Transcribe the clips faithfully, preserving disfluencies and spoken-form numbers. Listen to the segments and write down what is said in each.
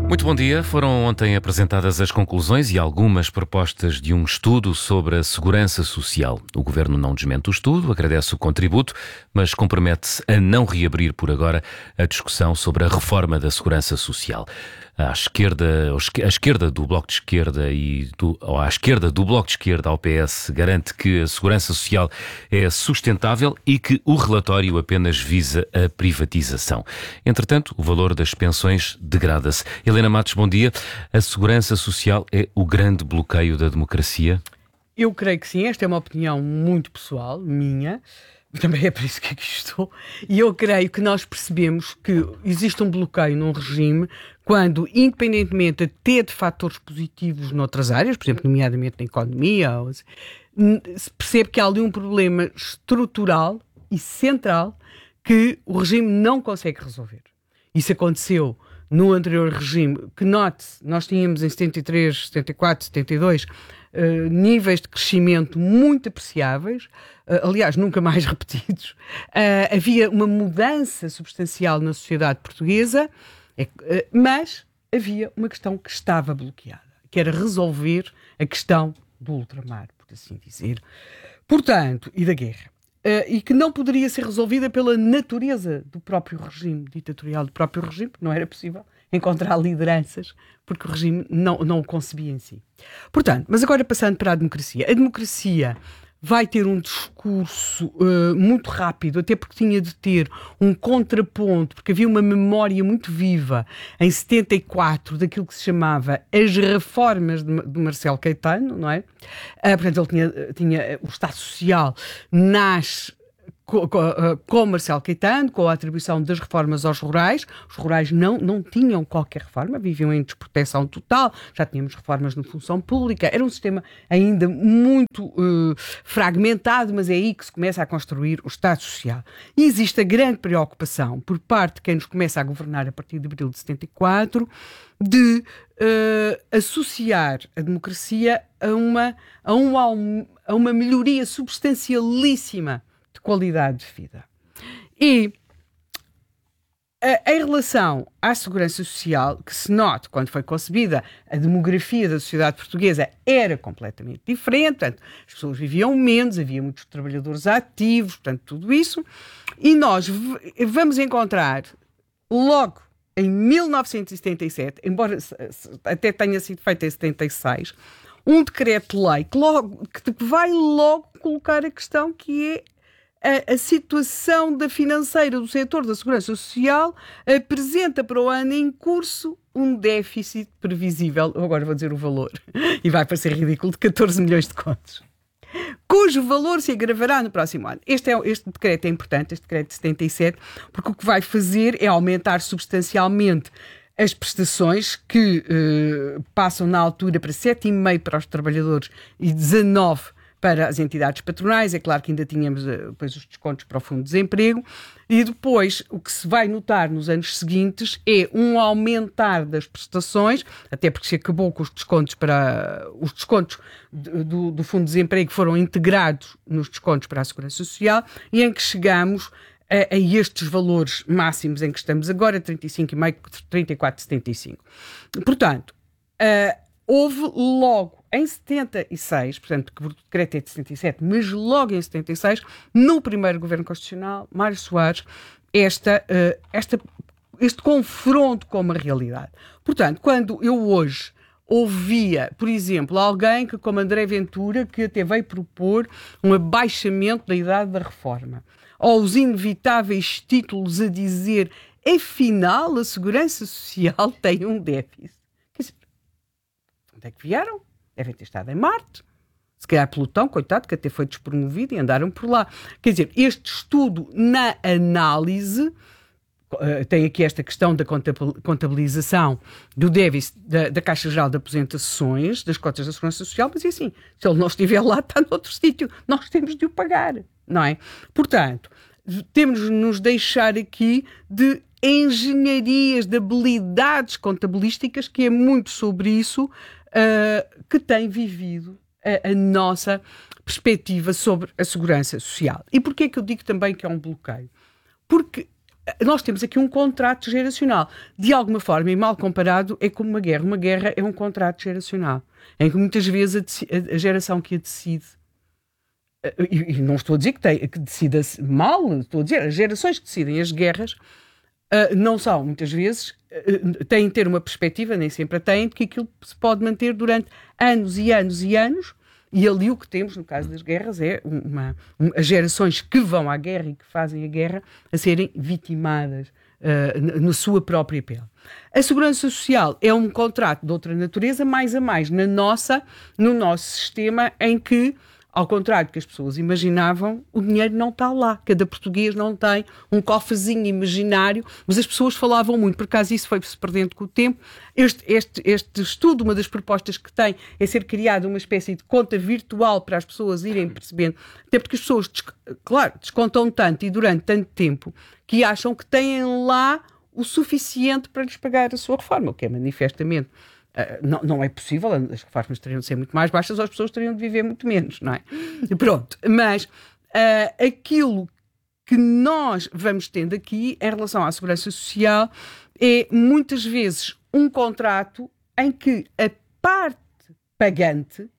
Muito bom dia. Foram ontem apresentadas as conclusões e algumas propostas de um estudo sobre a segurança social. O Governo não desmente o estudo, agradece o contributo, mas compromete-se a não reabrir por agora a discussão sobre a reforma da segurança social. À esquerda, à esquerda do Bloco de Esquerda e do, ou à esquerda do Bloco de Esquerda ao P S garante que a segurança social é sustentável e que o relatório apenas visa a privatização. Entretanto, o valor das pensões degrada-se. Helena Matos, bom dia. A segurança social é o grande bloqueio da democracia? Eu creio que sim. Esta é uma opinião muito pessoal, minha. Também é por isso que aqui estou. E eu creio que nós percebemos que existe um bloqueio num regime quando, independentemente até de fatores positivos noutras áreas, por exemplo, nomeadamente na economia, se percebe que há ali um problema estrutural e central que o regime não consegue resolver. Isso aconteceu no anterior regime, que note-se, nós tínhamos em setenta e três, setenta e quatro, setenta e dois uh, níveis de crescimento muito apreciáveis, uh, aliás, nunca mais repetidos. Uh, havia uma mudança substancial na sociedade portuguesa, uh, mas havia uma questão que estava bloqueada, que era resolver a questão do ultramar, por assim dizer. Portanto, e da guerra. Uh, e que não poderia ser resolvida pela natureza do próprio regime ditatorial, do próprio regime, porque não era possível encontrar lideranças, porque o regime não, não o concebia em si. Portanto, mas agora passando para a democracia. A democracia vai ter um discurso uh, muito rápido, até porque tinha de ter um contraponto, porque havia uma memória muito viva em setenta e quatro daquilo que se chamava as reformas de, de Marcelo Caetano, não é? Uh, portanto, ele tinha, tinha o Estado Social nasce Com, com, com Marcelo Caetano, com a atribuição das reformas aos rurais. Os rurais não, não tinham qualquer reforma, viviam em desproteção total, já tínhamos reformas na função pública, era um sistema ainda muito uh, fragmentado, mas é aí que se começa a construir o Estado Social. E existe a grande preocupação por parte de quem nos começa a governar a partir de abril de setenta e quatro, de uh, associar a democracia a uma, a, um, a uma melhoria substancialíssima de qualidade de vida. E a, em relação à segurança social, que se note, quando foi concebida, a demografia da sociedade portuguesa era completamente diferente, portanto, as pessoas viviam menos, havia muitos trabalhadores ativos, portanto, tudo isso, e nós v- vamos encontrar logo em mil novecentos e setenta e sete, embora até tenha sido feito em setenta e seis, um decreto-lei que, logo, que vai logo colocar a questão que é A, a situação da financeira do setor da segurança social apresenta para o ano em curso um déficit previsível, eu agora vou dizer o valor, e vai parecer ridículo, de catorze milhões de contos, cujo valor se agravará no próximo ano. Este, é, este decreto é importante, este decreto de setenta e sete, porque o que vai fazer é aumentar substancialmente as prestações que eh, passam na altura para sete vírgula cinco para os trabalhadores e dezanove para as entidades patronais. É claro que ainda tínhamos depois os descontos para o Fundo de Desemprego, e depois o que se vai notar nos anos seguintes é um aumentar das prestações, até porque se acabou com os descontos para os descontos do, do Fundo de Desemprego foram integrados nos descontos para a Segurança Social, e em que chegamos a, a estes valores máximos em que estamos agora, trinta e cinco vírgula cinco, trinta e quatro vírgula setenta e cinco. Portanto, uh, houve logo em setenta e seis, portanto, que o decreto é de setenta e sete, mas logo em setenta e seis, no primeiro governo constitucional, Mário Soares, esta, uh, esta, este confronto com uma realidade. Portanto, quando eu hoje ouvia, por exemplo, alguém que, como André Ventura, que até veio propor um abaixamento da idade da reforma, ou os inevitáveis títulos a dizer, afinal, a segurança social tem um déficit. Quer dizer, onde é que vieram? Devem ter estado em Marte. Se calhar Plutão, coitado, que até foi despromovido e andaram por lá. Quer dizer, este estudo na análise uh, tem aqui esta questão da contabilização do déficit da, da Caixa Geral de Aposentações, das cotas da Segurança Social, mas é assim, se ele não estiver lá, está noutro sítio. Nós temos de o pagar, não é? Portanto, temos de nos deixar aqui de engenharias, de habilidades contabilísticas, que é muito sobre isso uh, que tem vivido a, a nossa perspectiva sobre a segurança social. E porquê é que eu digo também que é um bloqueio? Porque nós temos aqui um contrato geracional. De alguma forma, e mal comparado, é como uma guerra. Uma guerra é um contrato geracional, em que muitas vezes a, a geração que a decide, e, e não estou a dizer que, tem, que decida mal, estou a dizer, as gerações que decidem as guerras uh, não são, muitas vezes, uh, têm de ter uma perspectiva, nem sempre a têm, de que aquilo se pode manter durante anos e anos e anos. E ali o que temos, no caso das guerras, é uma, uma, as gerações que vão à guerra e que fazem a guerra a serem vitimadas uh, na, na sua própria pele. A segurança social é um contrato de outra natureza, mais a mais na nossa, no nosso sistema, em que, ao contrário do que as pessoas imaginavam, o dinheiro não está lá. Cada português não tem um cofrezinho imaginário, mas as pessoas falavam muito, por acaso isso foi-se perdendo com o tempo. Este, este, este estudo, uma das propostas que tem é ser criada uma espécie de conta virtual para as pessoas irem percebendo, até porque as pessoas, claro, descontam tanto e durante tanto tempo que acham que têm lá o suficiente para lhes pagar a sua reforma, o que é manifestamente Uh, não, não é possível, as reformas teriam de ser muito mais baixas ou as pessoas teriam de viver muito menos, não é? Pronto, mas uh, aquilo que nós vamos tendo aqui em relação à segurança social é muitas vezes um contrato em que a parte pagante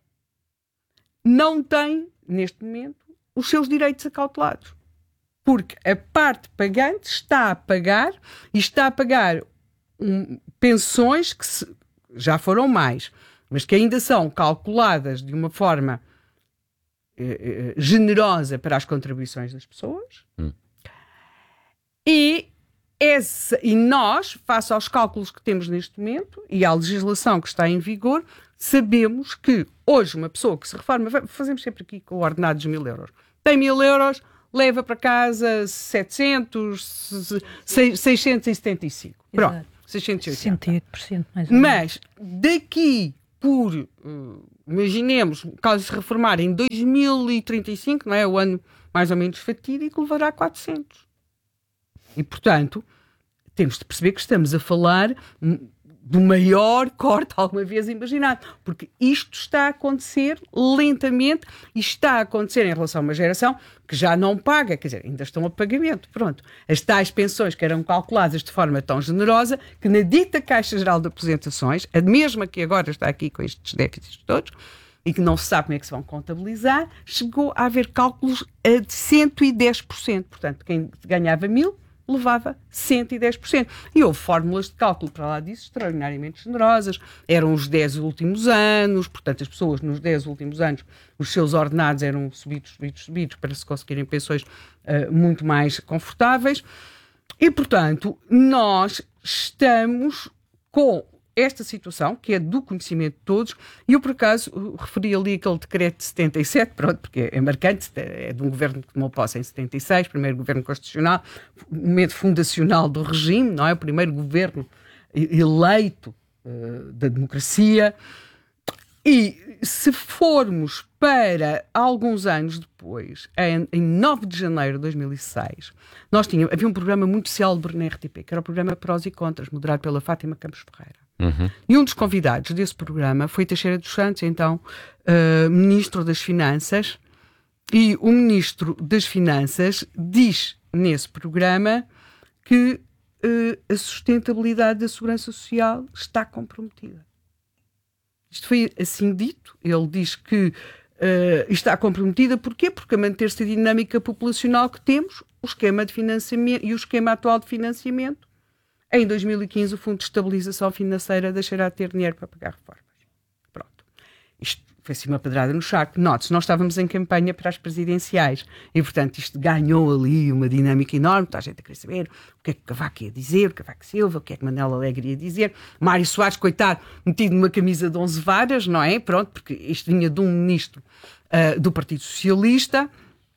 não tem, neste momento, os seus direitos acautelados. Porque a parte pagante está a pagar e está a pagar um, pensões que se já foram mais, mas que ainda são calculadas de uma forma eh, generosa para as contribuições das pessoas. Hum. E, essa, e nós, face aos cálculos que temos neste momento e à legislação que está em vigor, sabemos que hoje uma pessoa que se reforma, fazemos sempre aqui com ordenados de mil euros, tem mil euros, leva para casa setecentos, seiscentos e setenta e cinco. Pronto. Exato. seiscentos e oitenta. sessenta e oito por cento mais ou menos. Mas daqui por, uh, imaginemos, caso se reformar em dois mil e trinta e cinco, não é? O ano mais ou menos fatídico, levará quatrocentos. E, portanto, temos de perceber que estamos a falar do maior corte alguma vez imaginado, porque isto está a acontecer lentamente e está a acontecer em relação a uma geração que já não paga, quer dizer, ainda estão a pagamento, pronto. As tais pensões que eram calculadas de forma tão generosa que na dita Caixa Geral de Aposentações, a mesma que agora está aqui com estes déficits todos, e que não se sabe como é que se vão contabilizar, chegou a haver cálculos a de cento e dez por cento. Portanto, quem ganhava mil levava cento e dez por cento. E houve fórmulas de cálculo para lá disso extraordinariamente generosas. Eram os dez últimos anos, portanto, as pessoas nos dez últimos anos, os seus ordenados eram subidos, subidos, subidos, para se conseguirem pensões uh, muito mais confortáveis. E, portanto, nós estamos com esta situação, que é do conhecimento de todos, e eu, por acaso, referi ali aquele decreto de setenta e sete, pronto, porque é marcante, é de um governo que tomou posse em setenta e seis, primeiro governo constitucional, um momento fundacional do regime, não é? O primeiro governo eleito uh, da democracia. E se formos para alguns anos depois, em, em nove de janeiro de dois mil e seis, nós tínhamos, havia um programa muito célebre na R T P, que era o programa Prós e Contras, moderado pela Fátima Campos Ferreira. Uhum. E um dos convidados desse programa foi Teixeira dos Santos, então uh, Ministro das Finanças, e o Ministro das Finanças diz nesse programa que uh, a sustentabilidade da segurança social está comprometida. Isto foi assim dito. Ele diz que uh, está comprometida. Porquê? Porque a manter-se a dinâmica populacional que temos, o esquema de financiamento e o esquema atual de financiamento, em dois mil e quinze o Fundo de Estabilização Financeira deixará de ter dinheiro para pagar reformas. Pronto. Isto foi assim uma pedrada no charco. Note-se, nós estávamos em campanha para as presidenciais e, portanto, isto ganhou ali uma dinâmica enorme. Toda a gente a querer saber o que é que Cavaco ia dizer, o que Cavaco Silva, o que é que Manela Alegre ia dizer. Mário Soares, coitado, metido numa camisa de onze varas, não é? Pronto, porque isto vinha de um ministro uh, do Partido Socialista.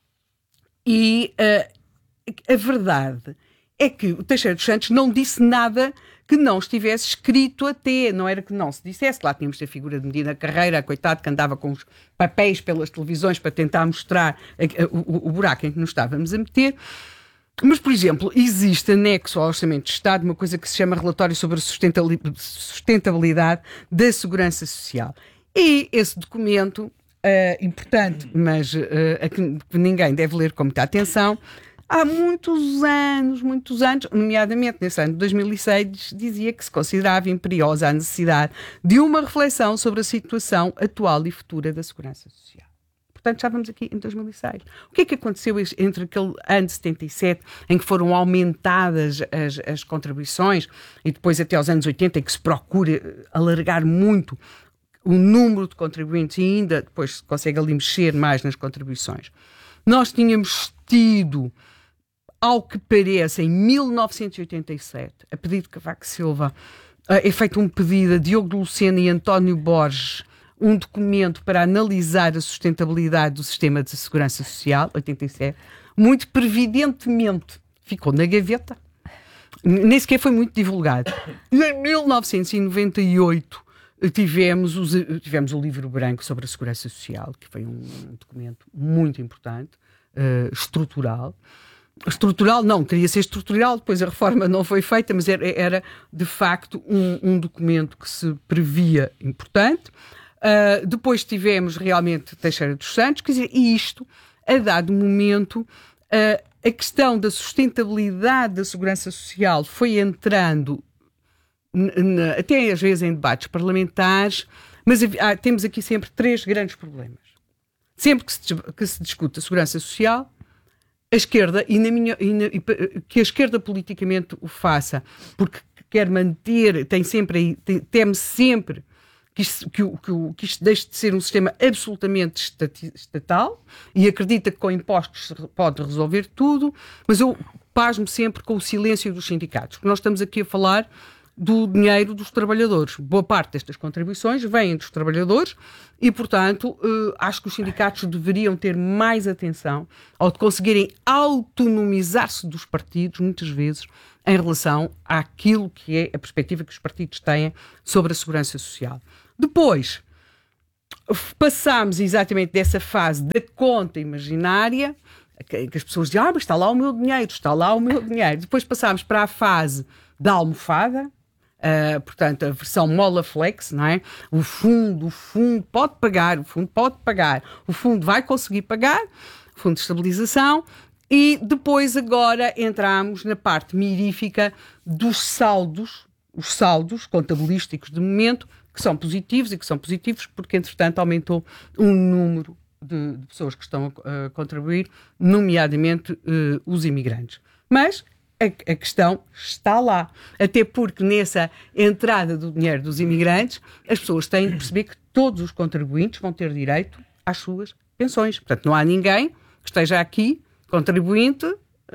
E uh, a verdade é que o Teixeira dos Santos não disse nada que não estivesse escrito até, não era que não se dissesse. Lá tínhamos a figura de Medina Carreira, coitado, que andava com os papéis pelas televisões para tentar mostrar a, a, o, o buraco em que nos estávamos a meter. Mas, por exemplo, existe anexo ao Orçamento de Estado uma coisa que se chama Relatório sobre a Sustentabilidade da Segurança Social. E esse documento, uh, importante, mas uh, a que ninguém deve ler com muita atenção, há muitos anos, muitos anos, nomeadamente nesse ano de dois mil e seis, dizia que se considerava imperiosa a necessidade de uma reflexão sobre a situação atual e futura da segurança social. Portanto, já vamos aqui em dois mil e seis. O que é que aconteceu entre aquele ano de setenta e sete, em que foram aumentadas as, as contribuições, e depois até aos anos oitenta, em que se procura alargar muito o número de contribuintes e ainda depois se consegue ali mexer mais nas contribuições? Nós tínhamos tido, ao que parece, em mil novecentos e oitenta e sete, a pedido de Cavaco Silva, é feito um pedido a Diogo de Lucena e António Borges, um documento para analisar a sustentabilidade do sistema de segurança social, oitenta e sete, muito previdentemente ficou na gaveta, nem sequer foi muito divulgado. E em mil novecentos e noventa e oito tivemos, os, tivemos o livro branco sobre a segurança social, que foi um documento muito importante, uh, estrutural. Estrutural, não, queria ser estrutural, depois a reforma não foi feita, mas era, era de facto um, um documento que se previa importante. Uh, depois tivemos realmente Teixeira dos Santos, quer dizer, e isto, a dado momento, uh, a questão da sustentabilidade da segurança social foi entrando, n- n- até às vezes em debates parlamentares, mas ah, temos aqui sempre três grandes problemas. Sempre que se, que se discute a segurança social, a esquerda, e, na minha, e, na, e que a esquerda politicamente o faça, porque quer manter, tem sempre aí, tem, teme sempre que isto, que, o, que, o, que isto deixe de ser um sistema absolutamente estati, estatal, e acredita que com impostos se pode resolver tudo, mas eu pasmo sempre com o silêncio dos sindicatos, porque nós estamos aqui a falar do dinheiro dos trabalhadores. Boa parte destas contribuições vêm dos trabalhadores e, portanto, eh, acho que os sindicatos deveriam ter mais atenção ao de conseguirem autonomizar-se dos partidos, muitas vezes, em relação àquilo que é a perspectiva que os partidos têm sobre a segurança social. Depois, passámos exatamente dessa fase da conta imaginária, que, que as pessoas dizem, ah, mas está lá o meu dinheiro, está lá o meu dinheiro. Depois passámos para a fase da almofada, uh, portanto, a versão mola flex, não é? O fundo, o fundo pode pagar, o fundo pode pagar, o fundo vai conseguir pagar, o fundo de estabilização. E depois agora entramos na parte mirífica dos saldos, os saldos contabilísticos de momento, que são positivos e que são positivos porque, entretanto, aumentou o número de, de pessoas que estão a, a contribuir, nomeadamente uh, os imigrantes. Mas a, a questão está lá. Até porque nessa entrada do dinheiro dos imigrantes, as pessoas têm de perceber que todos os contribuintes vão ter direito às suas pensões. Portanto, não há ninguém que esteja aqui contribuinte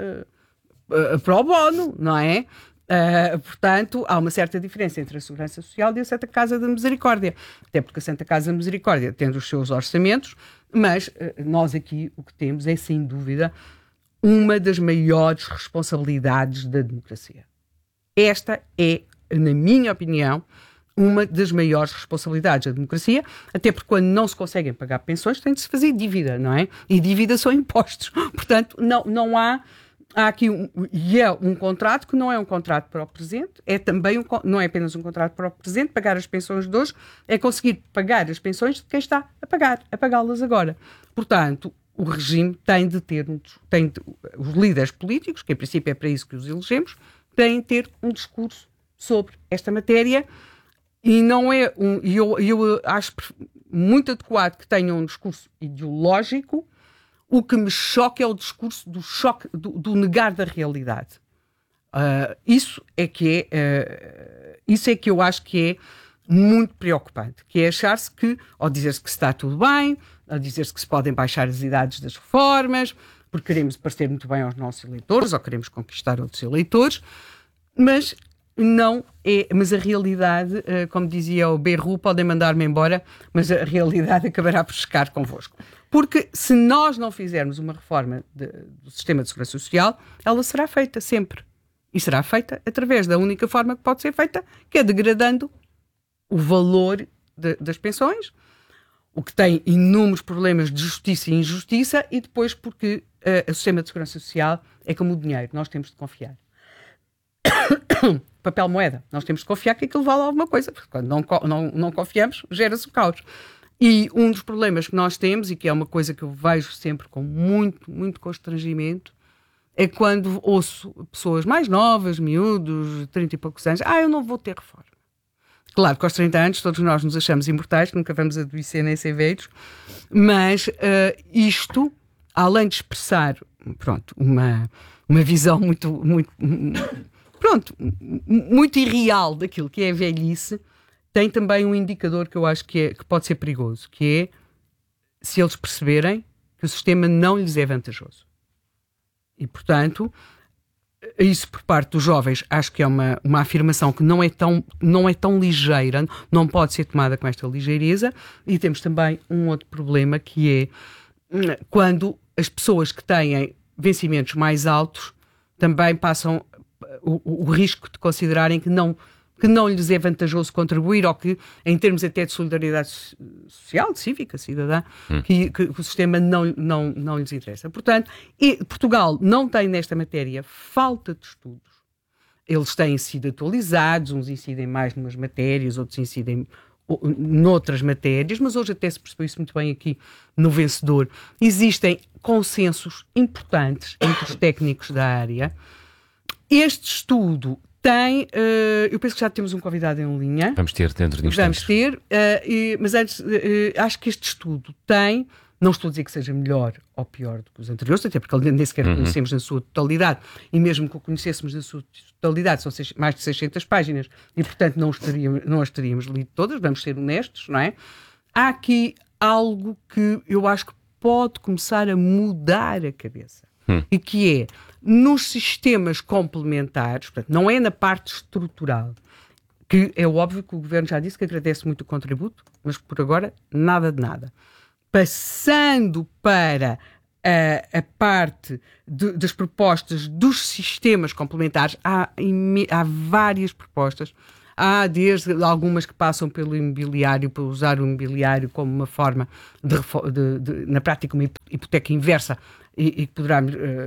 uh, uh, pro bono, não é? Uh, portanto, há uma certa diferença entre a Segurança Social e a Santa Casa da Misericórdia. Até porque a Santa Casa da Misericórdia tem os seus orçamentos, mas uh, nós aqui o que temos é, sem dúvida, uma das maiores responsabilidades da democracia. Esta é, na minha opinião, uma das maiores responsabilidades da democracia, até porque quando não se conseguem pagar pensões tem de se fazer dívida, não é? E dívida são impostos. Portanto, não, não há... Há aqui um, e é um contrato que não é um contrato para o presente, é também um, não é apenas um contrato para o presente, pagar as pensões de hoje, é conseguir pagar as pensões de quem está a pagar, a pagá-las agora. Portanto, o regime tem de ter, um, tem de, os líderes políticos, que em princípio é para isso que os elegemos, têm de ter um discurso sobre esta matéria e não é um, e eu, eu acho muito adequado que tenham um discurso ideológico. O que me choca é o discurso do choque, do, do negar da realidade. Uh, isso é que é, uh, isso é que eu acho que é muito preocupante, que é achar-se que, ou dizer-se que está tudo bem, ou dizer-se que se podem baixar as idades das reformas, porque queremos parecer muito bem aos nossos eleitores, ou queremos conquistar outros eleitores, mas não é, mas a realidade, uh, como dizia o Berru, podem mandar-me embora, mas a realidade acabará por chegar convosco. Porque se nós não fizermos uma reforma de, do sistema de segurança social, ela será feita sempre. E será feita através da única forma que pode ser feita, que é degradando o valor de, das pensões, o que tem inúmeros problemas de justiça e injustiça, e depois porque uh, o sistema de segurança social é como o dinheiro, nós temos de confiar. Papel moeda, nós temos de confiar que aquilo vale alguma coisa, porque quando não, não, não confiamos, gera-se o caos. E um dos problemas que nós temos, e que é uma coisa que eu vejo sempre com muito, muito constrangimento, é quando ouço pessoas mais novas, miúdos, trinta e poucos anos, ah, eu não vou ter reforma. Claro que aos trinta anos todos nós nos achamos imortais, nunca vamos adoecer nem ser velhos, mas uh, isto, além de expressar, pronto, uma, uma visão muito, muito, pronto, muito irreal daquilo que é a velhice, tem também um indicador que eu acho que, é, que pode ser perigoso, que é se eles perceberem que o sistema não lhes é vantajoso. E, portanto, isso por parte dos jovens acho que é uma, uma afirmação que não é, tão, não é tão ligeira, não pode ser tomada com esta ligeireza. E temos também um outro problema, que é quando as pessoas que têm vencimentos mais altos também passam o, o risco de considerarem que não, que não lhes é vantajoso contribuir, ou que, em termos até de solidariedade social, cívica, cidadã, hum. que, que o sistema não, não, não lhes interessa. Portanto, e Portugal não tem nesta matéria falta de estudos. Eles têm sido atualizados, uns incidem mais numas matérias, outros incidem noutras matérias, mas hoje até se percebeu isso muito bem aqui no Vencedor. Existem consensos importantes entre os técnicos da área. Este estudo tem, uh, eu penso que já temos um convidado em linha. Vamos ter dentro de instantes. Vamos ter, uh, e, mas antes, uh, acho que este estudo tem, não estou a dizer que seja melhor ou pior do que os anteriores, até porque nem sequer uhum. conhecemos na sua totalidade, e mesmo que o conhecêssemos na sua totalidade, são seis, mais de seiscentas páginas, e portanto não as, teríamos, não as teríamos lido todas, vamos ser honestos, não é? Há aqui algo que eu acho que pode começar a mudar a cabeça, hum. e que é, nos sistemas complementares, portanto, não é na parte estrutural, que é óbvio que o Governo já disse que agradece muito o contributo, mas por agora nada de nada. Passando para a, a parte de, das propostas dos sistemas complementares, há, há várias propostas. Há desde algumas que passam pelo imobiliário, para usar o imobiliário como uma forma, de, de, de, na prática, uma hipoteca inversa, e que poderá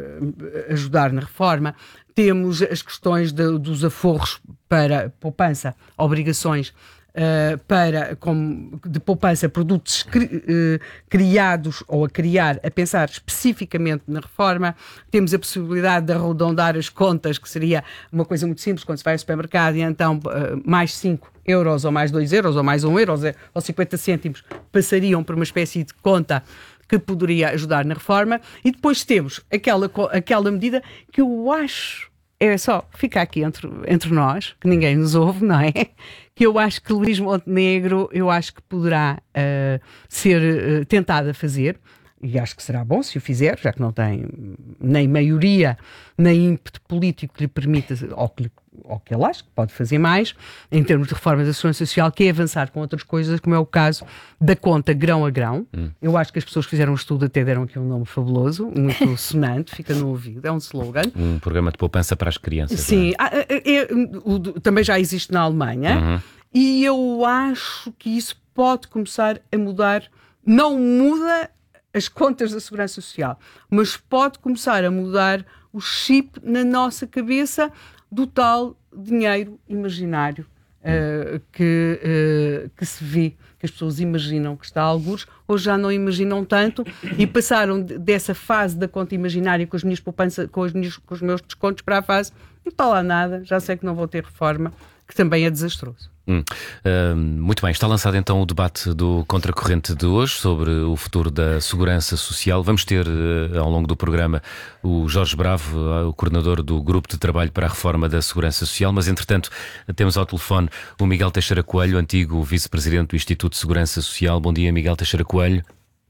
uh, ajudar na reforma. Temos as questões de, dos aforros para poupança, obrigações uh, para, como, de poupança, produtos cri, uh, criados ou a criar, a pensar especificamente na reforma. Temos a possibilidade de arredondar as contas, que seria uma coisa muito simples, quando se vai ao supermercado e então uh, mais cinco euros ou mais dois euros ou mais um euro ou cinquenta cêntimos passariam por uma espécie de conta que poderia ajudar na reforma. E depois temos aquela, aquela medida que eu acho, é só ficar aqui entre, entre nós, que ninguém nos ouve, não é? Que eu acho que Luís Montenegro, eu acho que poderá uh, ser uh, tentado a fazer, e acho que será bom se o fizer, já que não tem nem maioria, nem ímpeto político que lhe permita, ou que, lhe, ou que ele acha que pode fazer mais, em termos de reforma da segurança social, que é avançar com outras coisas, como é o caso da conta grão a grão. Hum. Eu acho que as pessoas que fizeram o estudo até deram aqui um nome fabuloso, muito sonante, fica no ouvido, é um slogan. Um programa de poupança para as crianças. Sim, é? é, é, o, também já existe na Alemanha, uhum. e eu acho que isso pode começar a mudar, não muda as contas da Segurança Social, mas pode começar a mudar o chip na nossa cabeça do tal dinheiro imaginário uh, que, uh, que se vê, que as pessoas imaginam que está a algures, hoje já não imaginam tanto, e passaram dessa fase da conta imaginária com as minhas poupanças, com, as minhas, com os meus descontos, para a fase, não está lá nada, já sei que não vou ter reforma, que também é desastroso. Hum. Uh, muito bem, está lançado então o debate do Contracorrente de hoje sobre o futuro da segurança social. Vamos ter uh, ao longo do programa o Jorge Bravo, uh, o coordenador do Grupo de Trabalho para a Reforma da Segurança Social, mas entretanto temos ao telefone o Miguel Teixeira Coelho, antigo vice-presidente do Instituto de Segurança Social. Bom dia, Miguel Teixeira Coelho.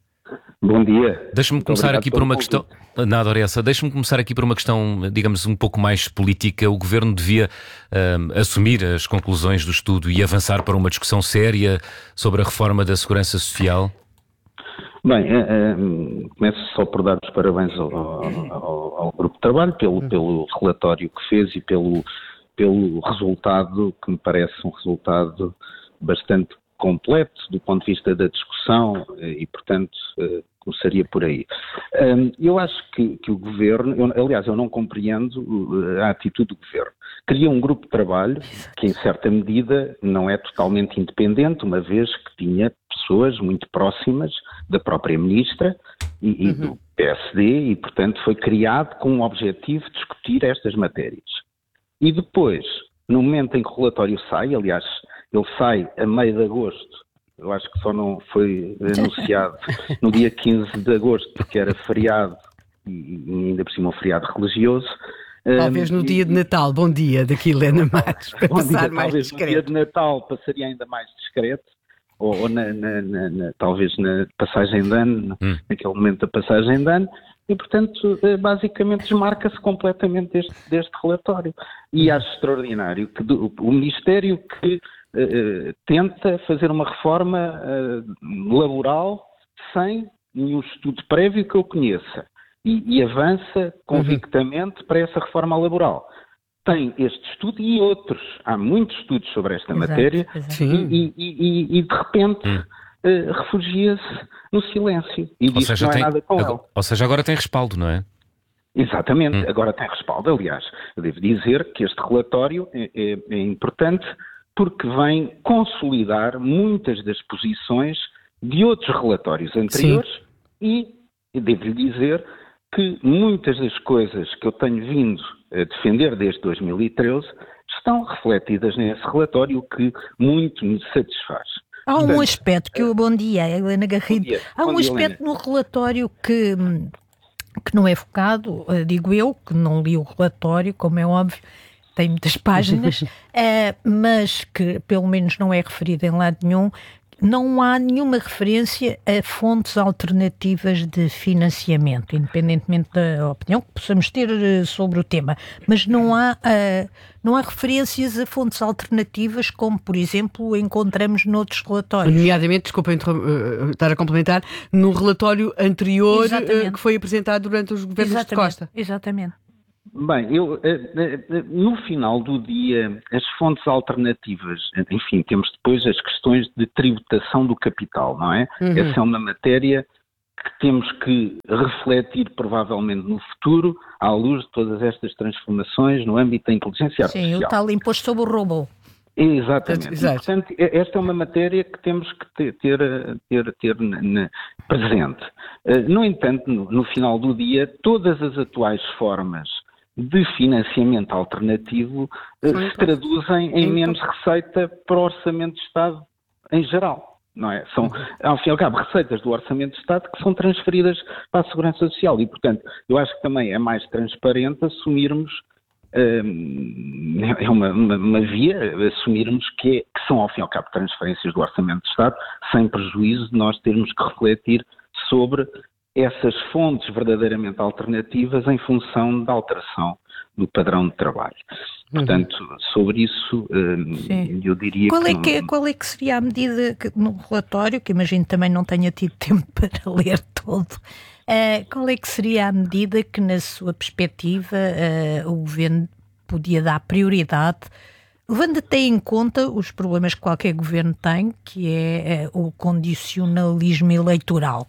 Bom dia. Deixa-me começar aqui por uma questão. Nada, ora essa. Deixa-me começar aqui por uma questão, digamos, um pouco mais política. O Governo devia uh, assumir as conclusões do estudo e avançar para uma discussão séria sobre a reforma da Segurança Social? Bem, é, é, começo só por dar os parabéns ao, ao, ao Grupo de Trabalho pelo, pelo relatório que fez e pelo, pelo resultado, que me parece um resultado bastante completo do ponto de vista da discussão e, portanto, começaria por aí. Eu acho que, que o Governo, eu, aliás, eu não compreendo a atitude do Governo. Cria um grupo de trabalho que, em certa medida, não é totalmente independente, uma vez que tinha pessoas muito próximas da própria Ministra e, e do P S D e, portanto, foi criado com o objetivo de discutir estas matérias. E depois, no momento em que o relatório sai, aliás, ele sai a meio de agosto, eu acho que só não foi anunciado no dia quinze de agosto, porque era feriado e, e ainda por cima um feriado religioso. Talvez no um, dia de Natal, bom dia, daqui Helena Matos, para passar dia, mais talvez discreto. No dia de Natal passaria ainda mais discreto, ou, ou na, na, na, na, talvez na passagem de ano, hum. naquele momento da passagem de ano, e portanto basicamente desmarca-se completamente deste, deste relatório. E acho extraordinário que do, o Ministério que uh, tenta fazer uma reforma uh, laboral sem nenhum estudo prévio que eu conheça. E, e avança convictamente uhum. para essa reforma laboral. Tem este estudo e outros. Há muitos estudos sobre esta exato, matéria exato. E, e, e, e de repente hum. uh, refugia-se no silêncio e ou diz seja, que não é tem, nada com agora, ele. Ou seja, agora tem respaldo, não é? Exatamente, hum. agora tem respaldo. Aliás, eu devo dizer que este relatório é, é, é importante porque vem consolidar muitas das posições de outros relatórios anteriores. Sim. E, e devo-lhe dizer que muitas das coisas que eu tenho vindo a defender desde dois mil e treze estão refletidas nesse relatório, o que muito me satisfaz. Há um Portanto, aspecto que eu... Bom dia, Helena Garrido. Bom dia. Há um bom dia, aspecto Helena. no relatório que, que não é focado, digo eu, que não li o relatório, como é óbvio, tem muitas páginas, é, mas que pelo menos não é referido em lado nenhum. Não há nenhuma referência a fontes alternativas de financiamento, independentemente da opinião que possamos ter sobre o tema, mas não há, uh, não há referências a fontes alternativas como, por exemplo, encontramos noutros relatórios. Nomeadamente, desculpa uh, estar a complementar, no relatório anterior uh, que foi apresentado durante os governos Exatamente. de Costa. Exatamente. Bem, eu, no final do dia, as fontes alternativas, enfim, temos depois as questões de tributação do capital, não é? Uhum. Essa é uma matéria que temos que refletir provavelmente no futuro, à luz de todas estas transformações no âmbito da inteligência artificial. Sim, o tal imposto sobre o robô. Exatamente. E, portanto, esta é uma matéria que temos que ter, ter, ter, ter na, na, presente. No entanto, no, no final do dia, todas as atuais formas de financiamento alternativo se traduzem em menos receita para o Orçamento de Estado em geral, não é? São, ao fim e ao cabo, receitas do Orçamento de Estado que são transferidas para a Segurança Social e, portanto, eu acho que também é mais transparente assumirmos, hum, é uma, uma, uma via, assumirmos que, é, que são, ao fim e ao cabo, transferências do Orçamento de Estado, sem prejuízo de nós termos que refletir sobre essas fontes verdadeiramente alternativas em função da alteração do padrão de trabalho. Portanto, sobre isso, Sim. eu diria qual que... É que qual é que seria a medida que, no relatório, que imagino também não tenha tido tempo para ler todo, uh, qual é que seria a medida que, na sua perspectiva, uh, o Governo podia dar prioridade, levando até em conta os problemas que qualquer Governo tem, que é uh, o condicionalismo eleitoral?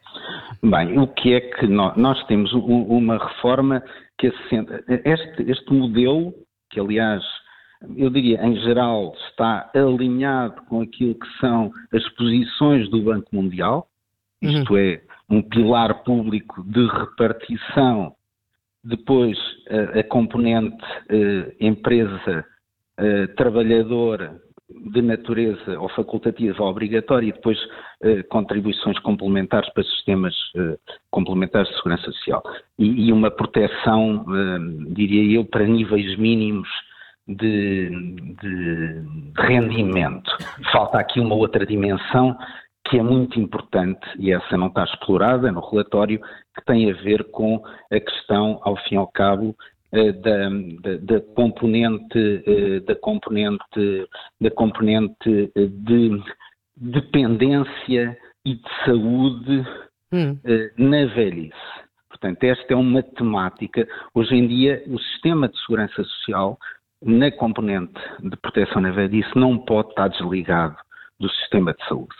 Bem, o que é que nós, nós temos uma reforma que assenta, este, este modelo, que aliás, eu diria, em geral, está alinhado com aquilo que são as posições do Banco Mundial, isto uhum. é, um pilar público de repartição, depois a, a componente uh, empresa uh, trabalhadora, de natureza ou facultativa ou obrigatória e depois eh, contribuições complementares para sistemas eh, complementares de segurança social e, e uma proteção, eh, diria eu, para níveis mínimos de, de, de rendimento. Falta aqui uma outra dimensão que é muito importante e essa não está explorada no relatório, que tem a ver com a questão, ao fim e ao cabo, Da, da, da componente, da componente, da componente de dependência e de saúde hum. na velhice. Portanto, esta é uma temática. Hoje em dia, o sistema de segurança social, na componente de proteção na velhice, não pode estar desligado do sistema de saúde.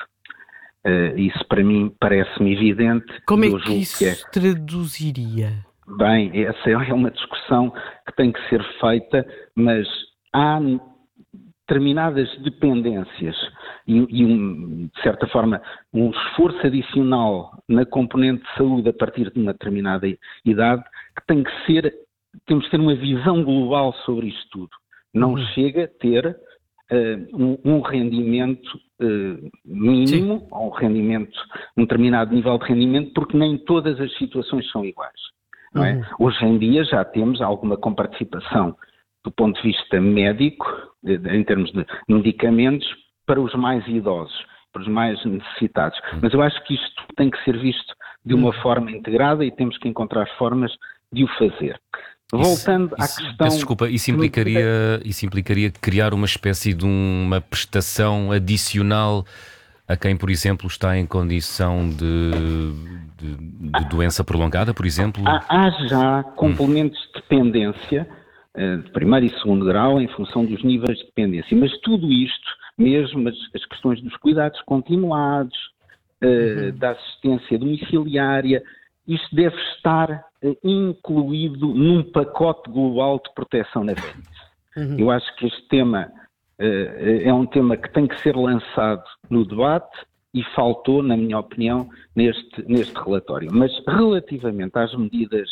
Isso, para mim, parece-me evidente. Como é que isso que é... se traduziria? Bem, essa é uma discussão que tem que ser feita, mas há determinadas dependências e, e um, de certa forma, um esforço adicional na componente de saúde a partir de uma determinada idade, que tem que ser, temos que ter uma visão global sobre isto tudo. Não uhum. chega a ter uh, um, um rendimento uh, mínimo, Sim. ou um rendimento, um determinado nível de rendimento, porque nem todas as situações são iguais. Não é? Uhum. Hoje em dia já temos alguma comparticipação do ponto de vista médico, em termos de medicamentos, para os mais idosos, para os mais necessitados. Mas eu acho que isto tem que ser visto de uma forma integrada e temos que encontrar formas de o fazer. Voltando isso, à questão... Peço desculpa, isso implicaria, isso implicaria criar uma espécie de uma prestação adicional a quem, por exemplo, está em condição de, de, de doença prolongada, por exemplo? Há, há já complementos hum. de dependência de primeiro e segundo grau em função dos níveis de dependência, mas tudo isto, mesmo as, as questões dos cuidados continuados, uhum. uh, da assistência domiciliária, isto deve estar uh, incluído num pacote global de proteção na velhice. Uhum. Eu acho que este tema uh, é um tema que tem que ser lançado no debate e faltou, na minha opinião, neste, neste relatório. Mas relativamente às medidas,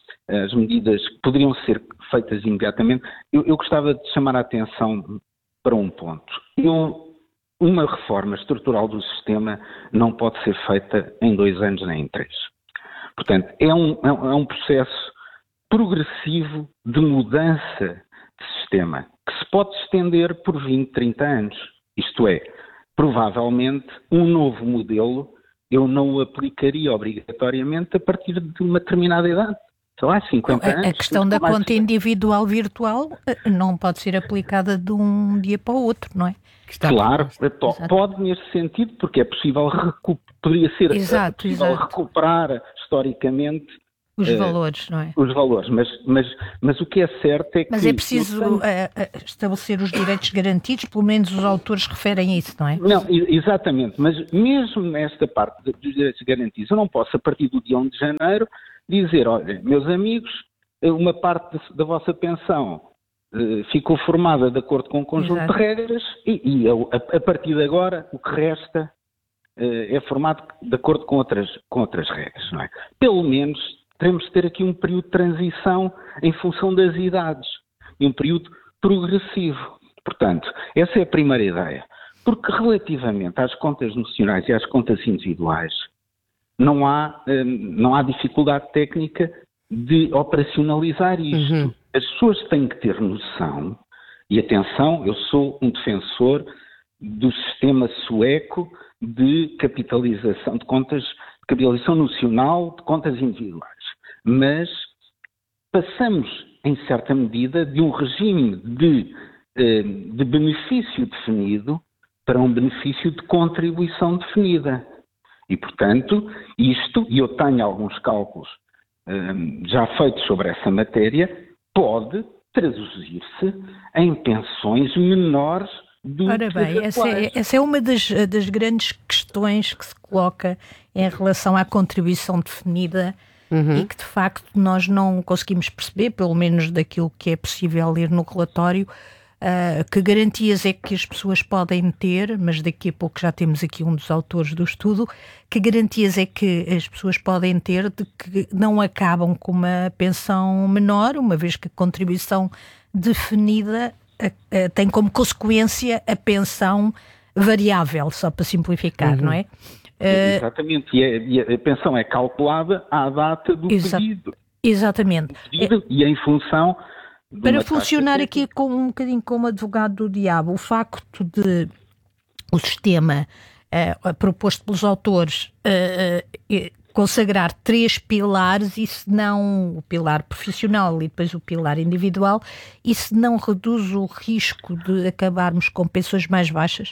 as medidas que poderiam ser feitas imediatamente, eu, eu gostava de chamar a atenção para um ponto. Eu, uma reforma estrutural do sistema não pode ser feita em dois anos nem em três. Portanto, é um, é um processo progressivo de mudança de sistema, que se pode estender por vinte, trinta anos. Isto é, provavelmente, um novo modelo eu não o aplicaria obrigatoriamente a partir de uma determinada idade. Sei lá, cinquenta anos. A questão da conta individual virtual não pode ser aplicada de um dia para o outro, não é? Claro, pode, pode nesse sentido, porque é possível, recu- poderia ser exato, possível exato. recuperar historicamente os uh, valores, não é? Os valores, mas, mas, mas o que é certo é que... Mas é preciso tenho... uh, uh, estabelecer os direitos garantidos, pelo menos os autores referem a isso, não é? Não, exatamente, mas mesmo nesta parte dos direitos garantidos, eu não posso, a partir do dia um de janeiro, dizer, olha, meus amigos, uma parte da vossa pensão uh, ficou formada de acordo com um conjunto Exato. de regras e, e a, a partir de agora o que resta uh, é formado de acordo com outras, com outras regras, não é? Pelo menos teremos de ter aqui um período de transição em função das idades e um período progressivo. Portanto, essa é a primeira ideia. Porque relativamente às contas nacionais e às contas individuais, Não há, não há dificuldade técnica de operacionalizar isto. Uhum. As pessoas têm que ter noção, e atenção, eu sou um defensor do sistema sueco de capitalização de contas, de capitalização nacional de contas individuais. Mas passamos, em certa medida, de um regime de, de benefício definido para um benefício de contribuição definida. E, portanto, isto, e eu tenho alguns cálculos um, já feitos sobre essa matéria, pode traduzir-se em pensões menores do Ora que bem, as essa é, essa é uma das, das grandes questões que se coloca em relação à contribuição definida uhum. e que, de facto, nós não conseguimos perceber, pelo menos daquilo que é possível ler no relatório, Uh, que garantias é que as pessoas podem ter, mas daqui a pouco já temos aqui um dos autores do estudo, que garantias é que as pessoas podem ter de que não acabam com uma pensão menor, uma vez que a contribuição definida uh, uh, tem como consequência a pensão variável, só para simplificar, uhum. não é? Uh, Exatamente, e a, e a pensão é calculada à data do exa- pedido. Exatamente. Do pedido é, e em função... Para funcionar aqui com, um bocadinho como advogado do diabo, o facto de o sistema uh, proposto pelos autores uh, uh, consagrar três pilares, e se não o pilar profissional e depois o pilar individual, isso não reduz o risco de acabarmos com pensões mais baixas?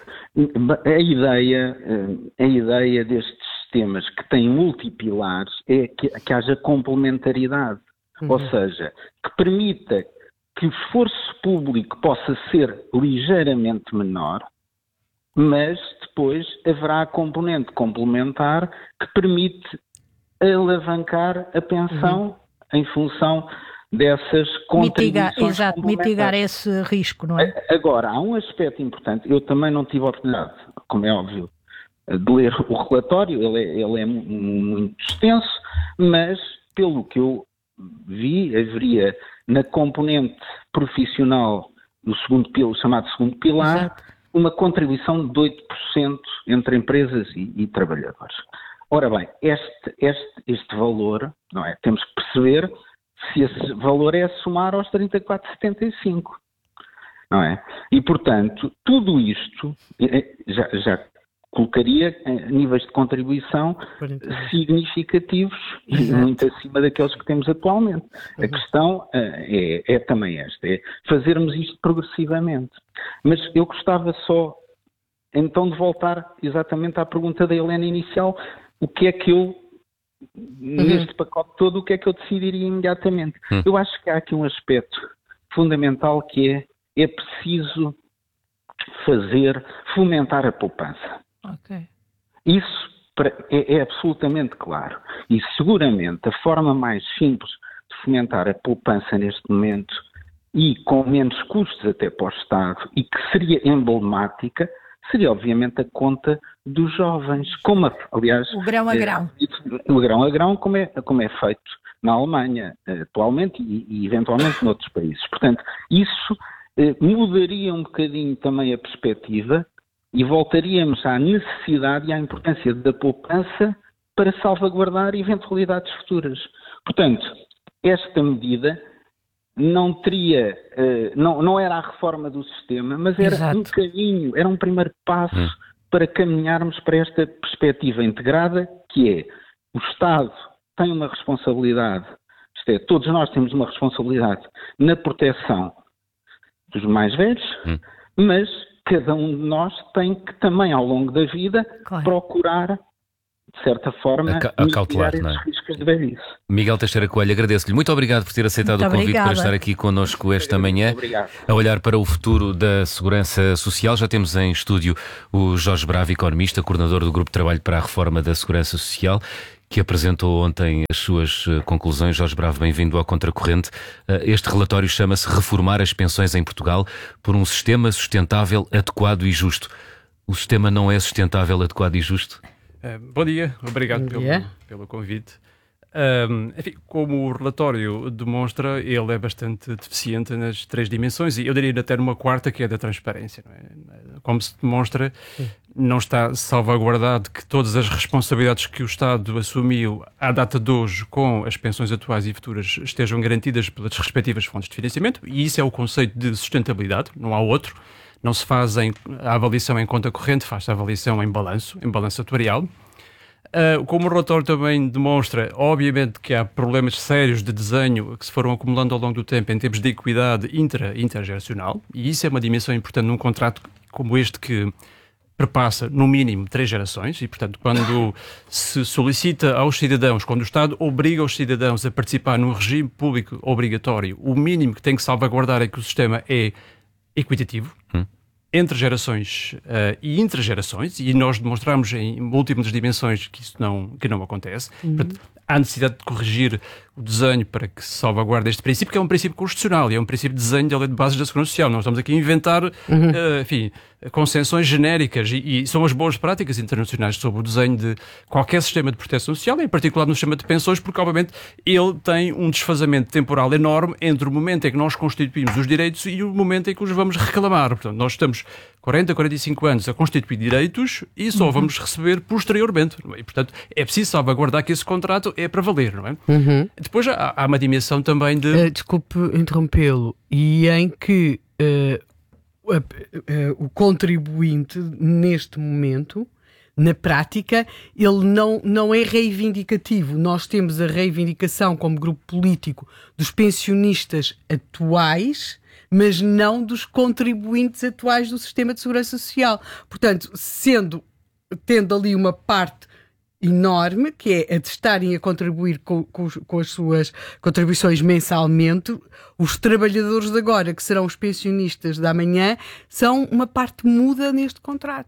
A ideia, a ideia destes sistemas que têm multipilares é que, que haja complementaridade. Uhum. Ou seja, que permita que o esforço público possa ser ligeiramente menor, mas depois haverá a componente complementar que permite alavancar a pensão uhum. em função dessas contribuições mitigar, exato, mitigar esse risco, não é? Agora, há um aspecto importante, eu também não tive a oportunidade, como é óbvio, de ler o relatório, ele é, ele é muito extenso, mas pelo que eu vi, haveria na componente profissional do segundo pilar, chamado segundo pilar, exato, uma contribuição de oito por cento entre empresas e, e trabalhadores. Ora bem, este, este, este valor, não é? Temos que perceber se esse valor é a somar aos trinta e quatro vírgula setenta e cinco, não é? E, portanto, tudo isto já, já colocaria níveis de contribuição significativos e muito acima daqueles que temos atualmente. A questão é, é também esta, é fazermos isto progressivamente. Mas eu gostava só, então, de voltar exatamente à pergunta da Helena inicial, o que é que eu, neste uhum. pacote todo, o que é que eu decidiria imediatamente? Uhum. Eu acho que há aqui um aspecto fundamental que é, é preciso fazer, fomentar a poupança. Okay. Isso é, é absolutamente claro. E seguramente a forma mais simples de fomentar a poupança neste momento e com menos custos até para o Estado e que seria emblemática, seria obviamente a conta dos jovens. Como, aliás, o grão a grão. É, o grão a grão, como é, como é feito na Alemanha atualmente e, e eventualmente noutros países. Portanto, isso eh, mudaria um bocadinho também a perspectiva e voltaríamos à necessidade e à importância da poupança para salvaguardar eventualidades futuras. Portanto, esta medida não teria, uh, não, não era a reforma do sistema, mas era Exato. um caminho, era um primeiro passo hum. para caminharmos para esta perspectiva integrada, que é o Estado tem uma responsabilidade, isto é, todos nós temos uma responsabilidade na proteção dos mais velhos, hum. mas cada um de nós tem que também, ao longo da vida, claro. procurar, de certa forma, mitigar esses riscos de velhice. Miguel Teixeira Coelho, agradeço-lhe. Muito obrigado por ter aceitado Muito o convite obrigada. para estar aqui connosco esta manhã. Obrigado. A olhar para o futuro da segurança social. Já temos em estúdio o Jorge Bravo, economista, coordenador do Grupo de Trabalho para a Reforma da Segurança Social, que apresentou ontem as suas conclusões. Jorge Bravo, bem-vindo ao Contracorrente. Este relatório chama-se Reformar as Pensões em Portugal por um Sistema Sustentável, Adequado e Justo. O sistema não é sustentável, adequado e justo? Uh, bom dia, obrigado bom pelo, dia. pelo convite. Um, enfim, como o relatório demonstra, ele é bastante deficiente nas três dimensões e eu diria até numa quarta, que é da transparência. Não é? Como se demonstra, não está salvaguardado que todas as responsabilidades que o Estado assumiu à data de hoje com as pensões atuais e futuras estejam garantidas pelas respectivas fontes de financiamento, e isso é o conceito de sustentabilidade, não há outro. Não se faz em, a avaliação em conta corrente, faz-se a avaliação em balanço, em balanço atuarial. Uh, como o relatório também demonstra, obviamente que há problemas sérios de desenho que se foram acumulando ao longo do tempo em termos de equidade intra, intergeracional, e isso é uma dimensão importante num contrato como este que perpassa, no mínimo, três gerações, e, portanto, quando se solicita aos cidadãos, quando o Estado obriga os cidadãos a participar num regime público obrigatório, o mínimo que tem que salvaguardar é que o sistema é equitativo, hum. entre gerações uh, e intergerações, e nós demonstramos em múltiplas dimensões que isso não, que não acontece. Uhum. Portanto, há necessidade de corrigir o desenho para que se salvaguarde este princípio, que é um princípio constitucional e é um princípio de desenho da Lei de Bases da Segurança Social. Nós estamos aqui a inventar, uhum. uh, enfim, concessões genéricas e, e são as boas práticas internacionais sobre o desenho de qualquer sistema de proteção social, em particular no sistema de pensões, porque, obviamente, ele tem um desfazamento temporal enorme entre o momento em que nós constituímos os direitos e o momento em que os vamos reclamar. Portanto, nós estamos quarenta, quarenta e cinco anos a constituir direitos e só uhum. vamos receber posteriormente. Não é? E, portanto, é preciso salvaguardar que esse contrato é para valer, não é? Uhum. Depois há, há uma dimensão também de... Uh, desculpe interrompê-lo. E em que uh, uh, uh, o contribuinte, neste momento, na prática, ele não, não é reivindicativo. Nós temos a reivindicação como grupo político dos pensionistas atuais, mas não dos contribuintes atuais do sistema de segurança social. Portanto, sendo, tendo ali uma parte enorme, que é a de estarem a contribuir com, com, com as suas contribuições mensalmente, os trabalhadores de agora, que serão os pensionistas da amanhã, são uma parte muda neste contrato.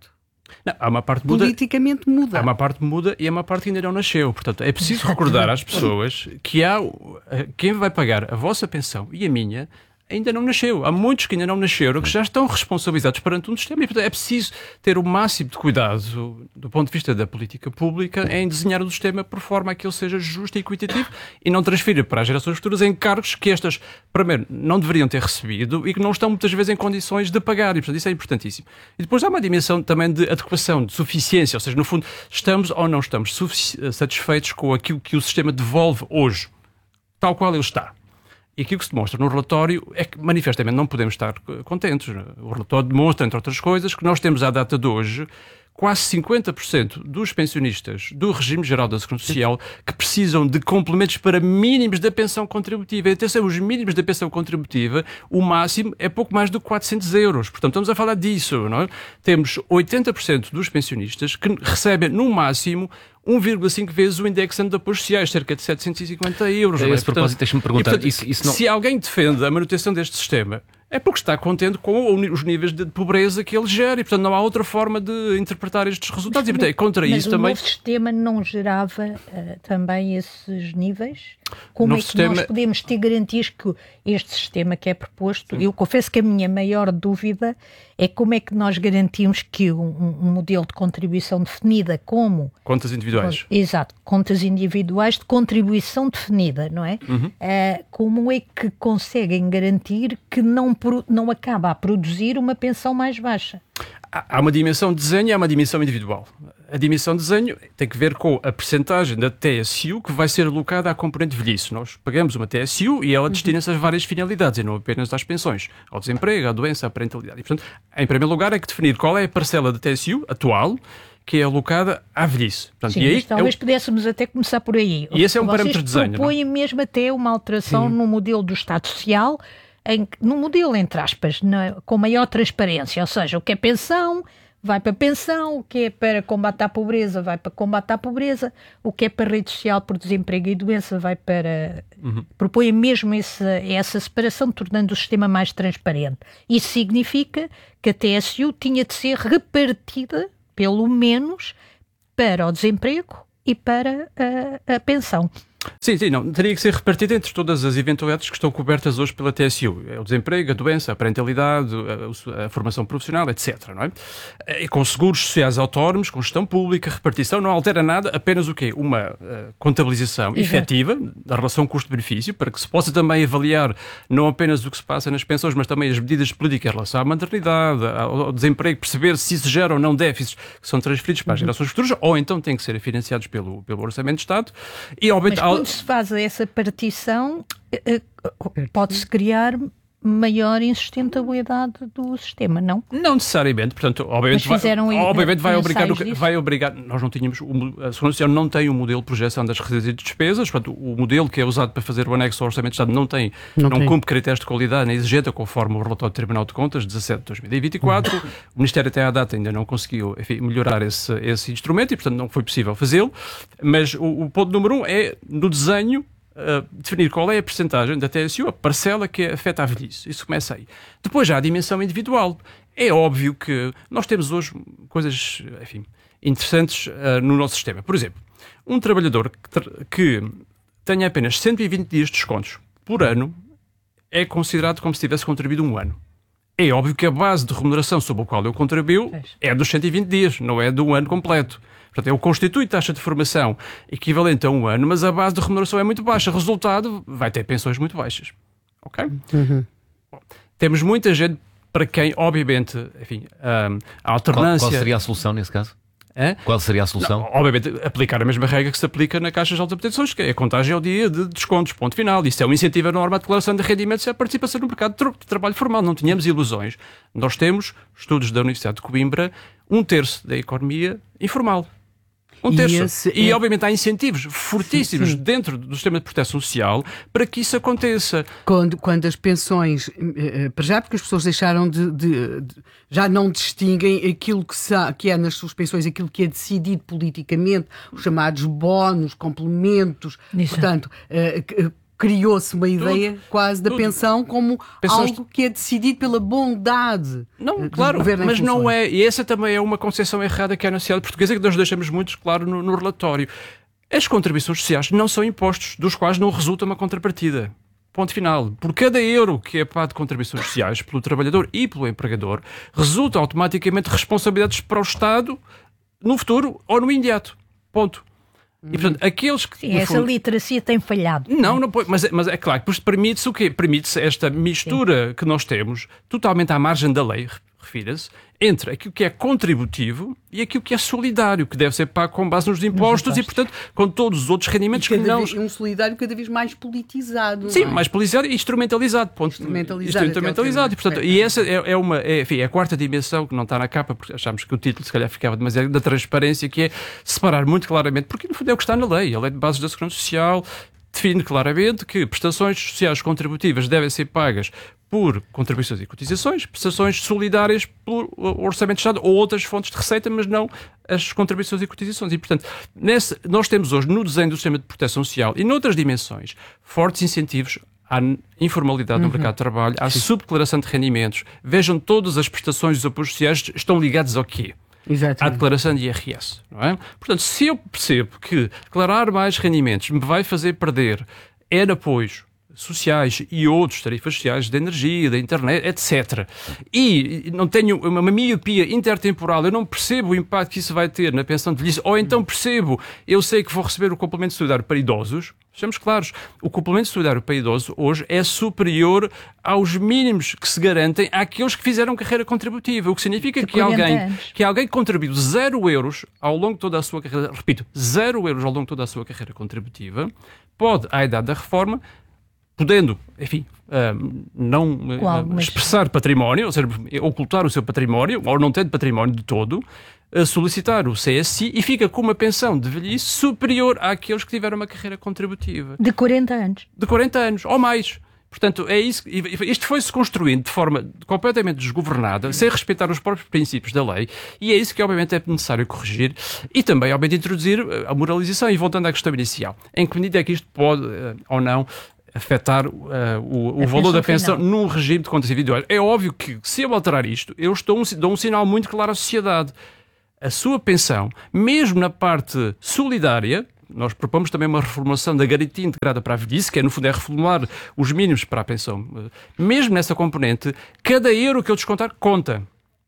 Não, há uma parte muda, politicamente muda. Há uma parte muda e há uma parte que ainda não nasceu. Portanto, é preciso recordar às pessoas que há quem vai pagar a vossa pensão e a minha ainda não nasceu. Há muitos que ainda não nasceram, que já estão responsabilizados perante um sistema. E, portanto, é preciso ter o máximo de cuidado do ponto de vista da política pública em desenhar o sistema por forma a que ele seja justo e equitativo e não transfira para as gerações futuras encargos que estas, primeiro, não deveriam ter recebido e que não estão muitas vezes em condições de pagar. E, portanto, isso é importantíssimo. E depois há uma dimensão também de adequação, de suficiência. Ou seja, no fundo, estamos ou não estamos satisfeitos com aquilo que o sistema devolve hoje, tal qual ele está. E aquilo que se demonstra no relatório é que, manifestamente, não podemos estar contentes. O relatório demonstra, entre outras coisas, que nós temos, à data de hoje, quase cinquenta por cento dos pensionistas do regime geral da Segurança Social que precisam de complementos para mínimos da pensão contributiva. E atenção, os mínimos da pensão contributiva, o máximo é pouco mais de quatrocentos euros. Portanto, estamos a falar disso, não é? Temos oitenta por cento dos pensionistas que recebem, no máximo, um vírgula cinco vezes o indexante de apoios sociais, cerca de setecentos e cinquenta euros. A esse é? propósito, deixa-me perguntar, e, portanto, isso, isso não... se alguém defende a manutenção deste sistema, é porque está contente com os níveis de pobreza que ele gera e, portanto, não há outra forma de interpretar estes resultados. Mas, e, portanto, é contra mas isso o também. Mas o novo sistema não gerava uh, também esses níveis? Como é que sistema... nós podemos ter garantias que este sistema que é proposto... Sim. Eu confesso que a minha maior dúvida é como é que nós garantimos que um, um modelo de contribuição definida como... Contas individuais. Com, exato, contas individuais de contribuição definida, não é? Uhum. Uh, como é que conseguem garantir que não, não acaba a produzir uma pensão mais baixa? Há uma dimensão de desenho e há uma dimensão individual. A dimensão de desenho tem que ver com a percentagem da T S U que vai ser alocada à componente de velhice. Nós pagamos uma T S U e ela destina-se a várias finalidades, e não apenas às pensões, ao desemprego, à doença, à parentalidade. E, portanto, em primeiro lugar, é que definir qual é a parcela da T S U atual que é alocada à velhice. Portanto, Sim, e aí mas talvez é o... pudéssemos até começar por aí. E esse é um Vocês parâmetro de desenho. propõem não? mesmo até uma alteração Sim. no modelo do Estado Social, em, no modelo, entre aspas, na, com maior transparência, ou seja, o que é pensão vai para pensão, o que é para combate à pobreza vai para combate à pobreza, o que é para rede social por desemprego e doença vai para... Uhum. Propõe mesmo esse, essa separação, tornando o sistema mais transparente. Isso significa que a T S U tinha de ser repartida, pelo menos, para o desemprego e para a, a pensão. Sim, sim, não. Teria que ser repartido entre todas as eventualidades que estão cobertas hoje pela T S U. É o desemprego, a doença, a parentalidade, a, a formação profissional, etcétera. Não é? E com seguros sociais autónomos, com gestão pública, repartição, não altera nada, apenas o quê? Uma uh, contabilização Exato. efetiva da relação custo-benefício, para que se possa também avaliar não apenas o que se passa nas pensões, mas também as medidas de política em relação à maternidade, ao, ao desemprego, perceber se se geram ou não déficits que são transferidos para as gerações futuras, ou então têm que ser financiados pelo, pelo Orçamento de Estado. E, obviamente, quando se faz essa partição, pode-se criar maior insustentabilidade do sistema, não? Não necessariamente, portanto, obviamente, vai, obviamente vai, obrigar, vai obrigar, nós não tínhamos, a Segurança Social não tem um modelo de projeção das receitas e despesas, portanto, o modelo que é usado para fazer o anexo ao Orçamento de Estado não tem, não, não tem. cumpre critérios de qualidade nem exigente, conforme o relatório do Tribunal de Contas, dezassete de dois mil e vinte e quatro, uhum. O Ministério até à data ainda não conseguiu, enfim, melhorar esse, esse instrumento e, portanto, não foi possível fazê-lo, mas o, o ponto número um é, no desenho, Uh, definir qual é a percentagem da T S U, a parcela que afeta a velhice. Isso começa aí. Depois já a dimensão individual. É óbvio que nós temos hoje coisas, enfim, interessantes uh, no nosso sistema. Por exemplo, um trabalhador que, que tenha apenas cento e vinte dias de descontos por ano é considerado como se tivesse contribuído um ano. É óbvio que a base de remuneração sobre a qual ele contribuiu é dos cento e vinte dias, não é do ano completo. Portanto, ele constitui taxa de formação equivalente a um ano, mas a base de remuneração é muito baixa. Resultado, vai ter pensões muito baixas. Ok? Uhum. Bom, temos muita gente para quem, obviamente, enfim, a alternância... Qual, qual seria a solução nesse caso? Hã? Qual seria a solução? Não, obviamente, aplicar a mesma regra que se aplica na Caixa de Alta Proteções, que é a contagem ao dia de descontos, ponto final. Isso é um incentivo à norma de declaração de rendimentos e a participação no mercado de trabalho formal. Não tínhamos ilusões. Nós temos, estudos da Universidade de Coimbra, um terço da economia informal. Um terço. E, e é... obviamente há incentivos fortíssimos sim, sim. dentro do sistema de proteção social para que isso aconteça. Quando, quando as pensões, para já porque as pessoas deixaram de, de, de já não distinguem aquilo que, se, que é nas suas pensões, aquilo que é decidido politicamente, os chamados bónus, complementos, Isso. portanto... Uh, criou-se uma ideia tudo, quase da tudo. pensão como Pensões... algo que é decidido pela bondade. Não, claro, mas não é. E essa também é uma concepção errada que há na sociedade portuguesa que nós deixamos muito claro no, no relatório. As contribuições sociais não são impostos, dos quais não resulta uma contrapartida. Ponto final. Por cada euro que é pago de contribuições sociais pelo trabalhador e pelo empregador, resulta automaticamente responsabilidades para o Estado no futuro ou no imediato. Ponto. E, portanto, aqueles que... Sim, essa fundo... literacia tem falhado. Não, não pode, mas, mas é claro que permite-se o quê? Permite-se esta mistura Sim. que nós temos, totalmente à margem da lei, refira-se, entre aquilo que é contributivo e aquilo que é solidário, que deve ser pago com base nos impostos e, portanto, com todos os outros rendimentos que não... Vez, um solidário cada vez mais politizado. Sim, não é? mais politizado e instrumentalizado. Ponto. Instrumentalizado. Instrumentalizado. E, portanto, e essa é, é, uma, é, enfim, é a quarta dimensão que não está na capa, porque achámos que o título se calhar ficava demasiado da transparência, que é separar muito claramente, porque no fundo é o que está na lei, a Lei de Bases da Segurança Social define claramente que prestações sociais contributivas devem ser pagas por contribuições e cotizações, prestações solidárias por Orçamento de Estado ou outras fontes de receita, mas não as contribuições e cotizações. E, portanto, nesse, nós temos hoje no desenho do sistema de proteção social e noutras dimensões fortes incentivos à informalidade no uhum. mercado de trabalho, à Sim. subdeclaração de rendimentos. Vejam, todas as prestações e os apoios sociais estão ligados ao quê? Exatamente. À declaração de I R S. Não é? Portanto, se eu percebo que declarar mais rendimentos me vai fazer perder N apoios sociais e outros, tarifas sociais de energia, da internet, etcétera. E não tenho uma miopia intertemporal, eu não percebo o impacto que isso vai ter na pensão de velhice, ou então percebo, eu sei que vou receber o complemento solidário para idosos. Sejamos claros, o complemento solidário para idoso hoje é superior aos mínimos que se garantem àqueles que fizeram carreira contributiva, o que significa que alguém, que alguém que contribuiu zero euros ao longo de toda a sua carreira, repito, zero euros ao longo de toda a sua carreira contributiva, pode, à idade da reforma, podendo, enfim, uh, não uh, expressar património, ou seja, ocultar o seu património, ou não tendo património de todo, uh, solicitar o C S I e fica com uma pensão de velhice superior àqueles que tiveram uma carreira contributiva. De quarenta anos. De quarenta anos, ou mais. Portanto, é isso. Isto foi-se construindo de forma completamente desgovernada, sem respeitar os próprios princípios da lei, e é isso que, obviamente, é necessário corrigir e também, obviamente, introduzir a moralização. E voltando à questão inicial, em que medida é que isto pode, uh, ou não, afetar uh, o, o valor da pensão final. Num regime de contas individuais. É óbvio que, se eu alterar isto, eu estou um, dou um sinal muito claro à sociedade. A sua pensão, mesmo na parte solidária, nós propomos também uma reformulação da garantia integrada para a velhice, que é, no fundo, é reformular os mínimos para a pensão. Mesmo nessa componente, cada euro que eu descontar conta.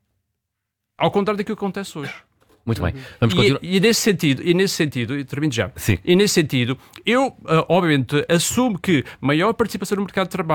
Ao contrário daquilo que acontece hoje. Muito bem. Vamos continuar. E, e nesse sentido, e nesse sentido, e termino já. Sim. E nesse sentido, eu, uh, obviamente, assumo que maior participação no mercado de trabalho